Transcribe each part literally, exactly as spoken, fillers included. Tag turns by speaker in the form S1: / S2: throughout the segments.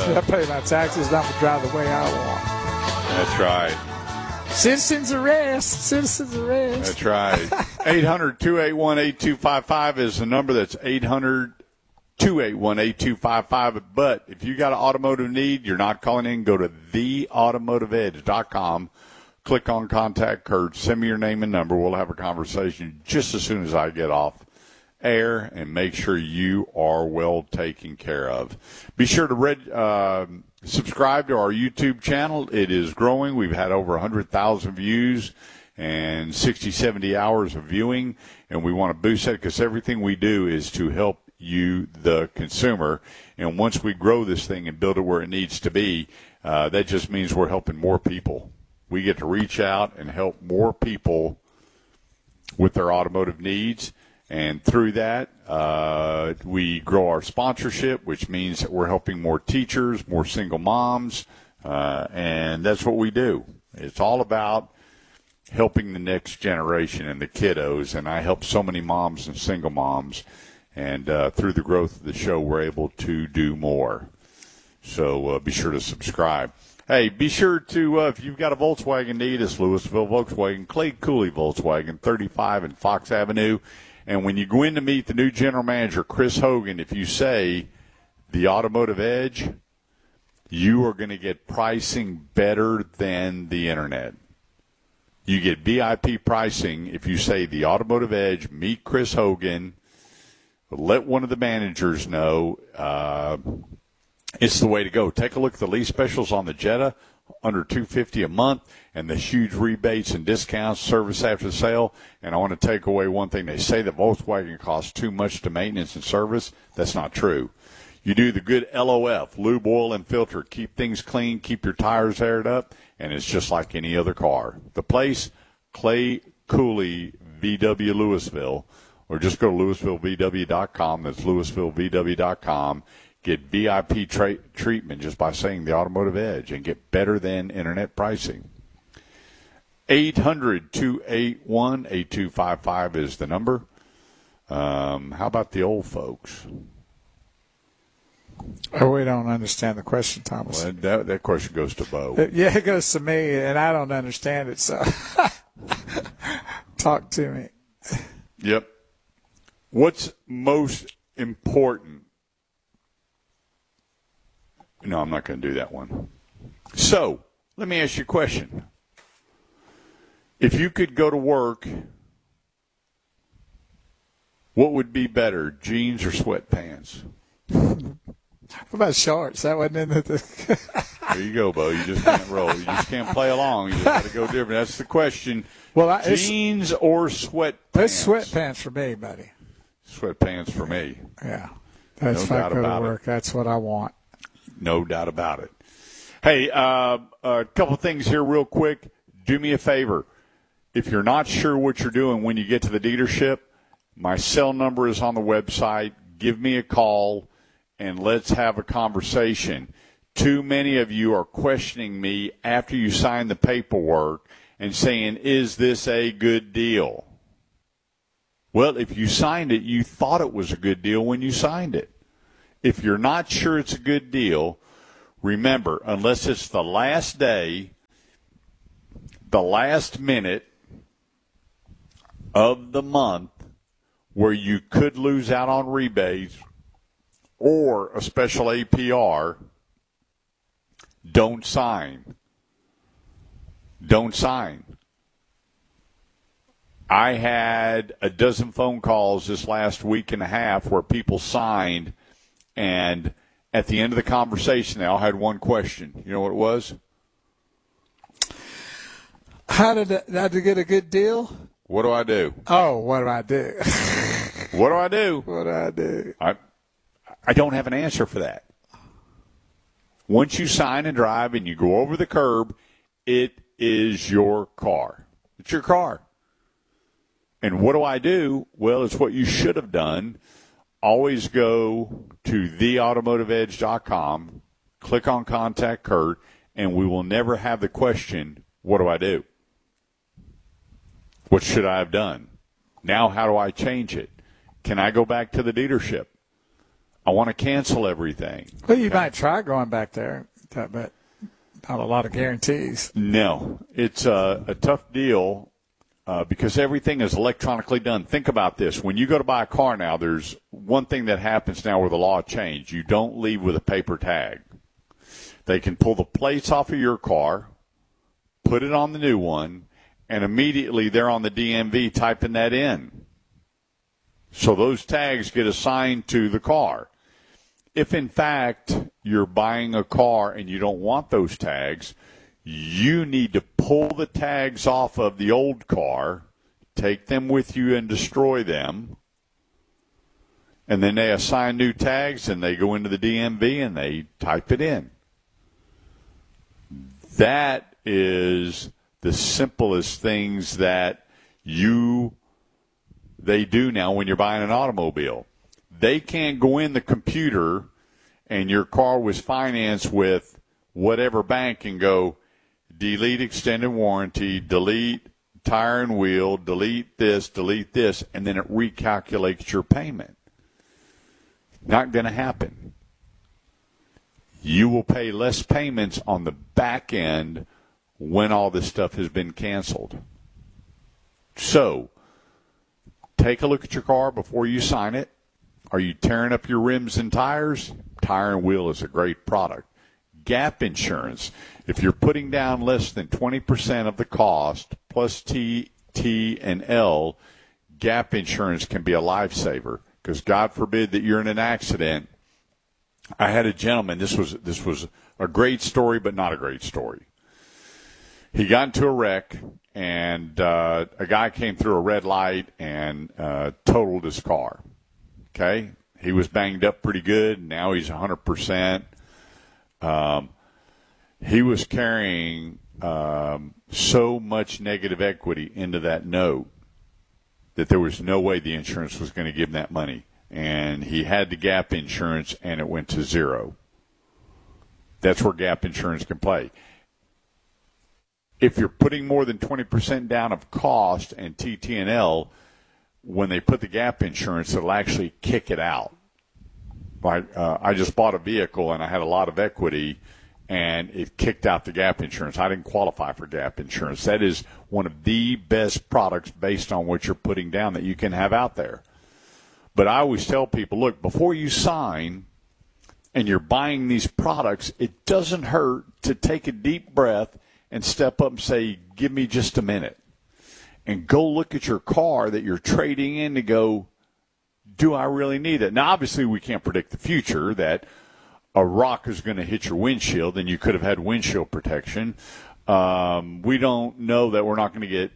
S1: I pay my taxes, and I'm going to drive the way I want.
S2: That's right.
S1: Citizens arrest. Citizens arrest.
S2: That's right. eight hundred, two eight one, eight two five five is the number. That's eight hundred, two eight one, eight two five five. But if you got an automotive need, you're not calling in, go to the automotive edge dot com. Click on Contact Kurt. Send me your name and number. We'll have a conversation just as soon as I get off air, and make sure you are well taken care of. Be sure to read, uh, subscribe to our YouTube channel. It is growing. We've had over one hundred thousand views and sixty, seventy hours of viewing, and we want to boost that because everything we do is to help you, the consumer. And once we grow this thing and build it where it needs to be, uh, that just means we're helping more people. We get to reach out and help more people with their automotive needs. And through that, uh, we grow our sponsorship, which means that we're helping more teachers, more single moms, uh, and that's what we do. It's all about helping the next generation and the kiddos, and I help so many moms and single moms, and uh, through the growth of the show, we're able to do more. So uh, be sure to subscribe. Hey, be sure to, uh, if you've got a Volkswagen need, it's Louisville Volkswagen, Clay Cooley Volkswagen, thirty-five and Fox Avenue. And when you go in to meet the new general manager, Chris Hogan, if you say the Automotive Edge, you are going to get pricing better than the Internet. You get V I P pricing if you say the Automotive Edge, meet Chris Hogan, let one of the managers know. Uh, it's the way to go. Take a look at the lease specials on the Jetta, under two hundred fifty dollars a month, and the huge rebates and discounts, service after the sale. And I want to take away one thing. They say that Volkswagen costs too much to maintenance and service. That's not true. You do the good L O F, lube, oil, and filter. Keep things clean, keep your tires aired up, and it's just like any other car. The place, Clay Cooley V W Louisville, or just go to Louisville V W dot com. That's Louisville V W dot com. Get V I P tra- treatment just by saying the Automotive Edge and get better than Internet pricing. eight hundred, two eight one, eight two five five is the number. Um, how about the old folks?
S1: Oh, we don't understand the question, Thomas.
S2: Well, that, that question goes to Bo.
S1: Uh, yeah, it goes to me, and I don't understand it, so talk to me.
S2: Yep. What's most important? No, I'm not going to do that one. So, let me ask you a question. If you could go to work, what would be better, jeans or sweatpants?
S1: What about shorts? That wasn't in the.
S2: There you go, Bo. You just can't roll. You just can't play along. You just got to go different. That's the question.
S1: Well, I,
S2: jeans or sweatpants?
S1: It's sweatpants for me, buddy.
S2: Sweatpants for me.
S1: Yeah, that's
S2: No
S1: if I
S2: doubt
S1: go to
S2: about
S1: work.
S2: it.
S1: That's what I want.
S2: No doubt about it. Hey, uh, a couple things here real quick. Do me a favor. If you're not sure what you're doing when you get to the dealership, my cell number is on the website. Give me a call, and let's have a conversation. Too many of you are questioning me after you sign the paperwork and saying, is this a good deal? Well, if you signed it, you thought it was a good deal when you signed it. If you're not sure it's a good deal, remember, unless it's the last day, the last minute of the month where you could lose out on rebates or a special A P R, don't sign. Don't sign. I had a dozen phone calls this last week and a half where people signed, and at the end of the conversation, they all had one question. You know what it was?
S1: How did I, did I get a good deal?
S2: What do I do?
S1: Oh, what do I do?
S2: What do I do?
S1: What do I do?
S2: I, I don't have an answer for that. Once you sign and drive and you go over the curb, it is your car. It's your car. And what do I do? Well, it's what you should have done. Always go to the automotive edge dot com, click on Contact Kurt, and we will never have the question, what do I do? What should I have done? Now how do I change it? Can I go back to the dealership? I want to cancel everything.
S1: Well, you okay. might try going back there, but not a lot of guarantees.
S2: No, it's a, a tough deal uh, because everything is electronically done. Think about this. When you go to buy a car now, there's one thing that happens now where the law changed. You don't leave with a paper tag. They can pull the plates off of your car, put it on the new one, and immediately they're on the D M V typing that in. So those tags get assigned to the car. If, in fact, you're buying a car and you don't want those tags, you need to pull the tags off of the old car, take them with you and destroy them, and then they assign new tags and they go into the D M V and they type it in. That is the simplest things that you they do now when you're buying an automobile. They can't go in the computer and your car was financed with whatever bank and go delete extended warranty, delete tire and wheel, delete this, delete this, and then it recalculates your payment. Not going to happen. You will pay less payments on the back end when all this stuff has been canceled. So, take a look at your car before you sign it. Are you tearing up your rims and tires? Tire and Wheel is a great product. Gap insurance. If you're putting down less than twenty percent of the cost plus T, T, and L, gap insurance can be a lifesaver because God forbid that you're in an accident. I had a gentleman, this was this was a great story but not a great story. He got into a wreck, and uh, a guy came through a red light and uh, totaled his car. Okay? He was banged up pretty good. Now he's one hundred percent. Um, he was carrying um, so much negative equity into that note that there was no way the insurance was going to give him that money. And he had the gap insurance, and it went to zero. That's where gap insurance can play. If you're putting more than twenty percent down of cost and T T and L, when they put the gap insurance, it'll actually kick it out. Like, uh, I just bought a vehicle, and I had a lot of equity, and it kicked out the gap insurance. I didn't qualify for gap insurance. That is one of the best products based on what you're putting down that you can have out there. But I always tell people, look, before you sign and you're buying these products, it doesn't hurt to take a deep breath and step up and say, give me just a minute. And go look at your car that you're trading in to go, do I really need it? Now, obviously, we can't predict the future, that a rock is going to hit your windshield and you could have had windshield protection. Um, we don't know that we're not going to get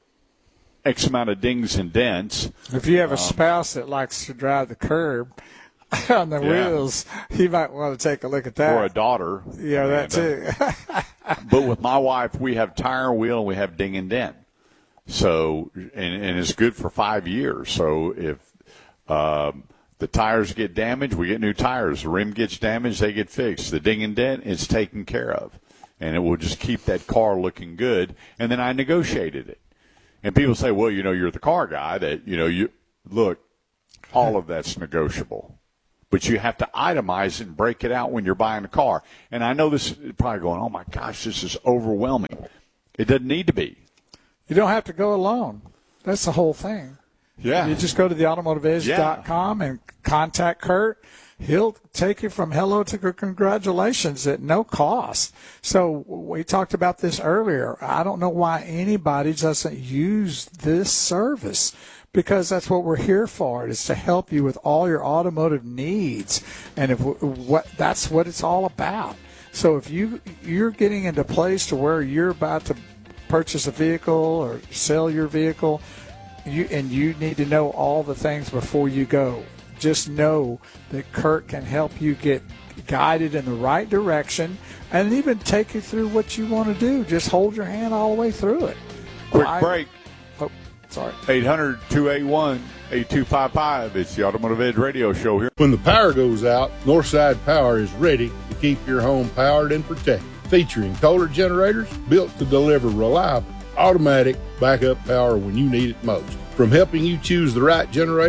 S2: X amount of dings and dents.
S1: If you have a
S2: um,
S1: spouse that likes to drive the curb on the yeah. wheels, you might want to take a look at that.
S2: Or a daughter.
S1: Yeah, that too.
S2: But with my wife, we have tire and wheel and we have ding and dent. So, and, and it's good for five years. So if um, the tires get damaged, we get new tires. The rim gets damaged, they get fixed. The ding and dent is taken care of. And it will just keep that car looking good. And then I negotiated it. And people say, well, you know, you're the car guy that, you know, you look, all of that's negotiable. But you have to itemize it and break it out when you're buying a car. And I know this is probably going, oh, my gosh, this is overwhelming. It doesn't need to be.
S1: You don't have to go alone. That's the whole thing.
S2: Yeah.
S1: You just go to the automotive edge dot com yeah. and contact Kurt. He'll take you from hello to congratulations at no cost. So we talked about this earlier. I don't know why anybody doesn't use this service, because that's what we're here for, is to help you with all your automotive needs. And if what that's what it's all about. So if you, you're getting into a place to where you're about to purchase a vehicle or sell your vehicle, you and you need to know all the things before you go. Just know that Kurt can help you get guided in the right direction and even take you through what you want to do. Just hold your hand all the way through it.
S2: Quick
S1: I,
S2: break.
S1: Oh, sorry.
S2: eight hundred, two eight one, eight two five five. It's the Automotive Edge Radio Show here.
S3: When the power goes out, Northside Power is ready to keep your home powered and protected. Featuring Kohler generators built to deliver reliable, automatic backup power when you need it most. From helping you choose the right generator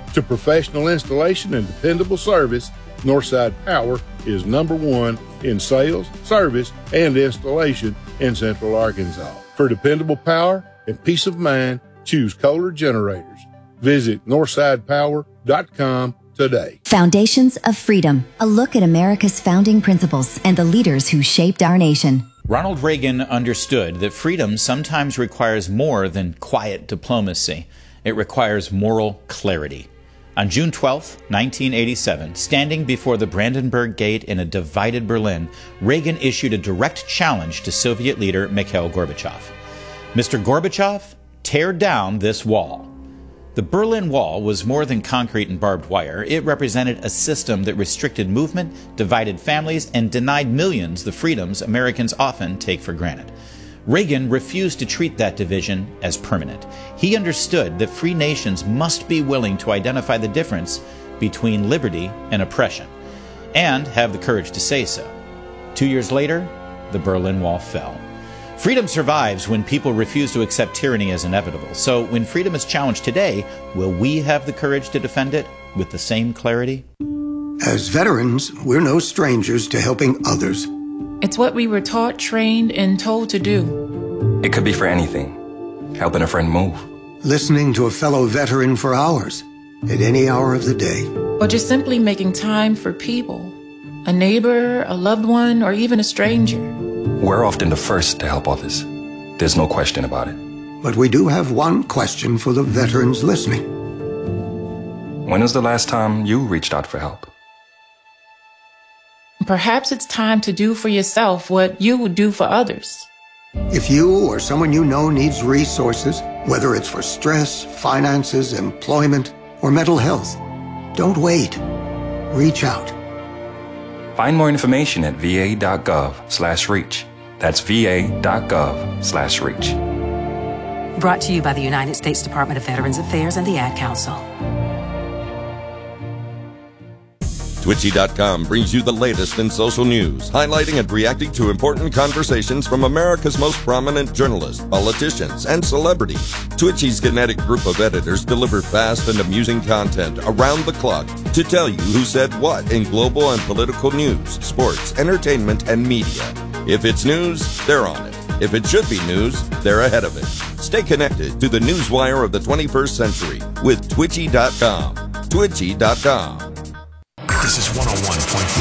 S3: To professional installation and dependable service, Northside Power is number one in sales, service, and installation in Central Arkansas. For dependable power and peace of mind, choose Kohler Generators. Visit northside power dot com today.
S4: Foundations of Freedom, a look at America's founding principles and the leaders who shaped our nation.
S5: Ronald Reagan understood that freedom sometimes requires more than quiet diplomacy. It requires moral clarity. On June twelfth, nineteen eighty-seven, standing before the Brandenburg Gate in a divided Berlin, Reagan issued a direct challenge to Soviet leader Mikhail Gorbachev. Mister Gorbachev, tear down this wall. The Berlin Wall was more than concrete and barbed wire. It represented a system that restricted movement, divided families, and denied millions the freedoms Americans often take for granted. Reagan refused to treat that division as permanent. He understood that free nations must be willing to identify the difference between liberty and oppression, and have the courage to say so. Two years later, the Berlin Wall fell. Freedom survives when people refuse to accept tyranny as inevitable. So when freedom is challenged today, will we have the courage to defend it with the same clarity?
S6: As veterans, we're no strangers to helping others.
S7: It's what we were taught, trained, and told to do.
S8: It could be for anything. Helping a friend move.
S6: Listening to a fellow veteran for hours, at any hour of the day.
S7: Or just simply making time for people. A neighbor, a loved one, or even a stranger.
S8: We're often the first to help others. There's no question about it.
S6: But we do have one question for the veterans listening.
S8: When was the last time you reached out for help?
S7: Perhaps it's time to do for yourself what you would do for others.
S6: If you or someone you know needs resources, whether it's for stress, finances, employment, or mental health, don't wait. Reach out.
S8: Find more information at va.gov slash reach. That's va.gov slash reach.
S9: Brought to you by the United States Department of Veterans Affairs and the Ad Council.
S10: Twitchy dot com brings you the latest in social news, highlighting and reacting to important conversations from America's most prominent journalists, politicians, and celebrities. Twitchy's kinetic group of editors deliver fast and amusing content around the clock to tell you who said what in global and political news, sports, entertainment, and media. If it's news, they're on it. If it should be news, they're ahead of it. Stay connected to the newswire of the twenty-first century with Twitchy dot com. Twitchy dot com.
S11: This is one oh one point one.